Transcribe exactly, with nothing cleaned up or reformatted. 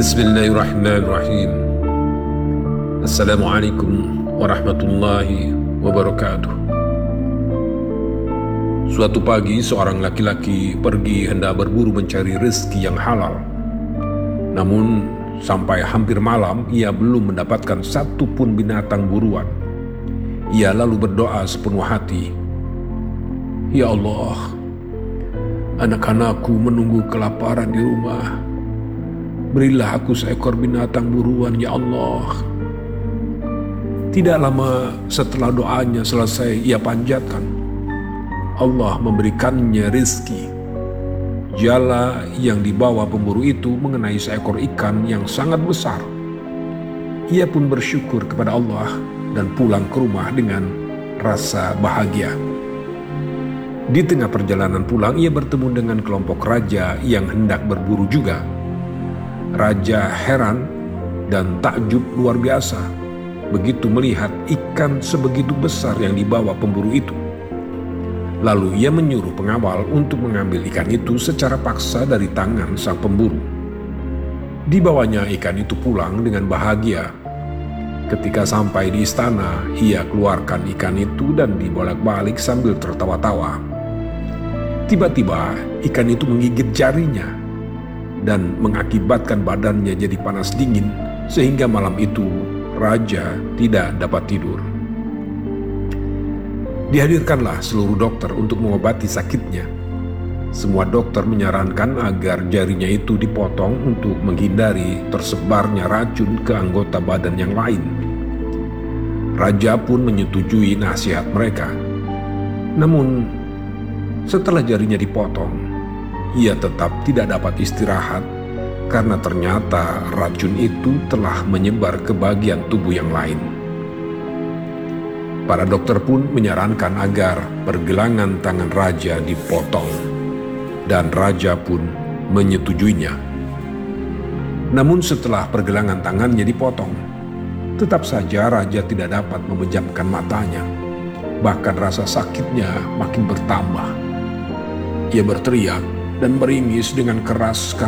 Bismillahirrahmanirrahim. Assalamualaikum warahmatullahi wabarakatuh. Suatu pagi seorang laki-laki pergi hendak berburu mencari rezeki yang halal. Namun sampai hampir malam ia belum mendapatkan satu pun binatang buruan. Ia lalu berdoa sepenuh hati, "Ya Allah, anak-anakku menunggu kelaparan di rumah. Berilah aku seekor binatang buruan, ya Allah." Tidak lama setelah doanya selesai ia panjatkan, Allah memberikannya rezeki. Jala yang dibawa pemburu itu mengenai seekor ikan yang sangat besar. Ia pun bersyukur kepada Allah dan pulang ke rumah dengan rasa bahagia. Di tengah perjalanan pulang ia bertemu dengan kelompok raja yang hendak berburu juga. Raja heran dan takjub luar biasa begitu melihat ikan sebegitu besar yang dibawa pemburu itu. Lalu ia menyuruh pengawal untuk mengambil ikan itu secara paksa dari tangan sang pemburu. Dibawanya ikan itu pulang dengan bahagia. Ketika sampai di istana, ia keluarkan ikan itu dan dibolak-balik sambil tertawa-tawa. Tiba-tiba ikan itu menggigit jarinya dan mengakibatkan badannya jadi panas dingin, sehingga malam itu raja tidak dapat tidur. Dihadirkanlah seluruh dokter untuk mengobati sakitnya. Semua dokter menyarankan agar jarinya itu dipotong untuk menghindari tersebarnya racun ke anggota badan yang lain. Raja pun menyetujui nasihat mereka. Namun setelah jarinya dipotong, ia tetap tidak dapat istirahat karena ternyata racun itu telah menyebar ke bagian tubuh yang lain. Para dokter pun menyarankan agar pergelangan tangan raja dipotong, dan raja pun menyetujuinya. Namun setelah pergelangan tangannya dipotong, tetap saja raja tidak dapat memejamkan matanya. Bahkan rasa sakitnya makin bertambah. Ia berteriak dan meringis dengan keras